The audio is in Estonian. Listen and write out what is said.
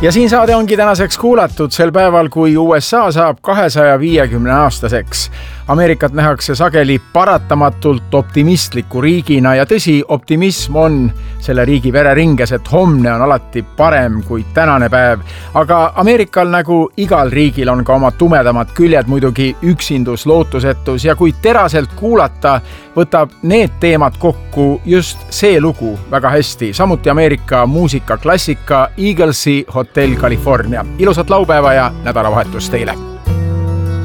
Ja siin saade ongi tänaseks kuulatud sel päeval, kui USA saab 250-aastaseks. Ameerikat nähakse sageli paratamatult optimistliku riigina ja tõsi, optimism on selle riigi vereringes, et homne on alati parem kui tänane päev. Aga Ameerikal nagu igal riigil on ka oma tumedamad küljed, muidugi üksindus, lootusetus ja kui teraselt kuulata, võtab need teemad kokku just see lugu väga hästi. Samuti Ameerika muusikaklassika Eaglesi Hotel California. Ilusat laupäeva ja nädalavahetust teile!